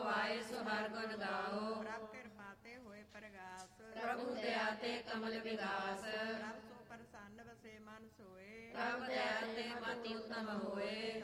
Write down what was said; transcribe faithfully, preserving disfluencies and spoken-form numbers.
ਆਏ ਸੋ ਹਰ ਗੁਣ ਗਾਓ। ਪ੍ਰਭ ਕਿਰਪਾ ਤੇ ਹੋਏ ਪ੍ਰਗਾਸ, ਪ੍ਰਭੂ ਦਇਆ ਤੇ ਕਮਲ ਵਿਗਾਸ। ਪ੍ਰਭ ਸੋ ਪ੍ਰਸੰਨ ਵਸੇ ਮਨ ਸੋਏ, ਪ੍ਰਭ ਦਇਆ ਤੇ ਮਤਿ ਉਤਮ ਹੋਏ।